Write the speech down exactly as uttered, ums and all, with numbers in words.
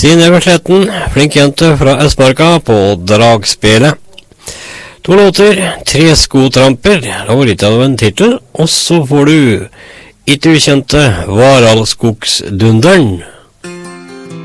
Sine Versletten, flink jente fra Østmarka på Dragspelet. To låter, Tre skotramper, det var litt av en titel, og så får du ikke ukjente Varalskogsdunderen.